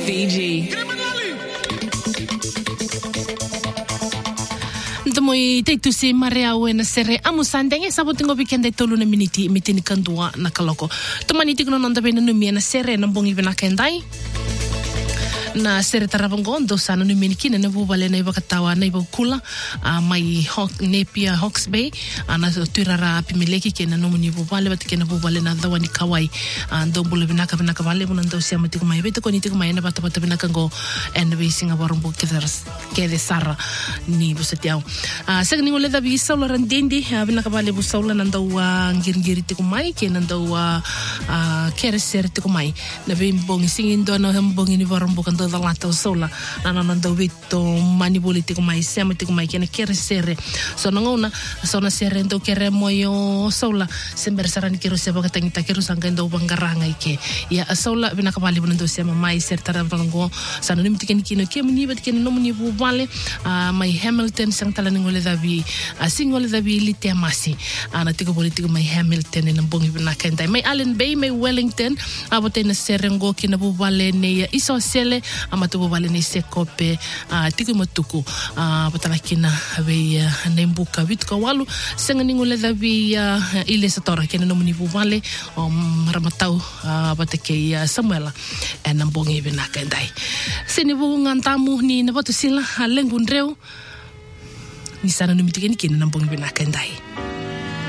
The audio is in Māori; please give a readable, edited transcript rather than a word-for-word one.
Fiji. Moi te tu se marea o na sere amusandenge sabotingo weekend e tolu na miniti mitini kandua na kaloko. Tomaniti kono nanda bena no mia na sere na bongi bena kendai. Na sere taravangondo sana no minikina na bubale na ibakatawa na ibakula mai Napier Hawke's Bay ana tuirara pimileki kena no muni bubale batikena bubale na dawani kawai ando bule binaka vale muna ndo sia matiko mai bete koni tiko mai na bata binaka ngo and we singa warumbo kede sara ni busetiao sega ningo leda bi saula randendi binaka vale bu saula na ndo ngirngiri tiko mai kena ndo kere ser tiko mai na be mbongi singindo na mbongi ni warumbo da lata sola na ndo vito mani politiko mai sema tiko mai kena kere sere so ngona so na sere ndo kere moyo sola sember sarani kero seba katangita kero sangendo bangaranga ike ya sola binaka vale ndo sema mai ser taravango sana nimtikeni kino kemuni batkeni no muni bu vale mai Hamilton sang tala ngole davi singole davi lite masi ana tiko politiko mai Hamilton en mbongi binaka ndai mai Allen Bay mai Wellington abotena serengo kina bu vale ne iso sele amatu vale ni sekope tiko matuku batalakina ve nembuka vitka walu senga ningule davi ile satora kena no muni vale ramatau batake Samuela en mbongi binaka ndai sini bu ngantamu ni na batu sila lengun reu ni sana no mitikeni kena mbongi binaka ndai